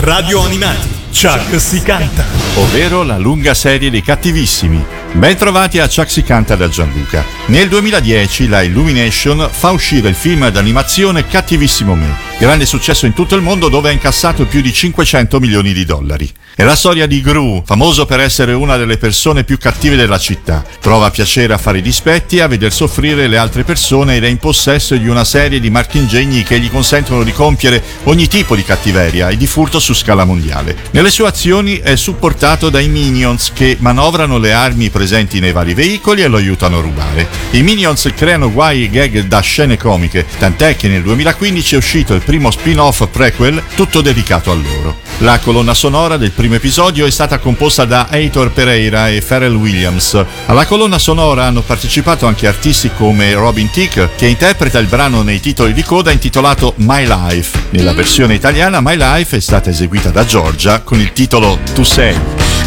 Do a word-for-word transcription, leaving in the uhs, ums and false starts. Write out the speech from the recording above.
Radio Animati, Chuck si canta. Ovvero la lunga serie dei cattivissimi. Ben trovati a Chuck si canta da Gianluca. Nel duemiladieci la Illumination fa uscire il film d'animazione Cattivissimo Me, grande successo in tutto il mondo dove ha incassato più di cinquecento milioni di dollari. È la storia di Gru, famoso per essere una delle persone più cattive della città. Trova piacere a fare i dispetti e a veder soffrire le altre persone ed è in possesso di una serie di marchingegni che gli consentono di compiere ogni tipo di cattiveria e di furto su scala mondiale. Nelle sue azioni è supportato dai Minions che manovrano le armi presenti nei vari veicoli e lo aiutano a rubare. I Minions creano guai e gag da scene comiche, tant'è che nel duemilaquindici è uscito il primo spin-off prequel tutto dedicato a loro. La colonna sonora del primo episodio è stata composta da Heitor Pereira e Pharrell Williams. Alla colonna sonora hanno partecipato anche artisti come Robin Thicke, che interpreta il brano nei titoli di coda intitolato My Life. Nella versione italiana My Life è stata eseguita da Giorgia con il titolo Tu sei.